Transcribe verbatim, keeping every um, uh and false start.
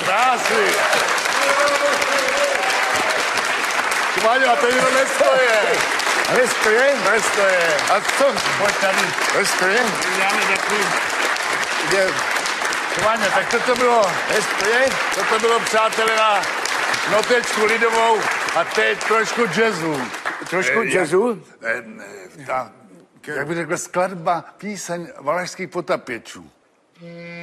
Krásný. Šváňo, a tady to nestoje. Nestoje? Nestoje. A co? Pojď tady. Nestoje? Děláme takový. Kde? Šváňo, tak to to bylo. Nestoje? To to bylo, přátelé, na notečku lidovou a teď trošku jazzu. Trošku Eh, jazzu? Eh, eh, ta, jak bych řekl, skladba, píseň valašských potapěčů.